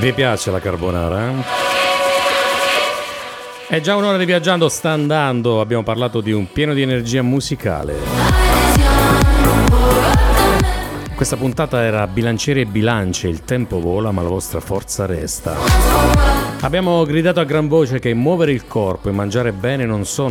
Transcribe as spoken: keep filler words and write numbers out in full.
Vi piace la carbonara? È già un'ora di viaggiando, sta andando. Abbiamo parlato di un pieno di energia musicale. Questa puntata era bilanciere e bilance, il tempo vola ma la vostra forza resta. Abbiamo gridato a gran voce che muovere il corpo e mangiare bene non sono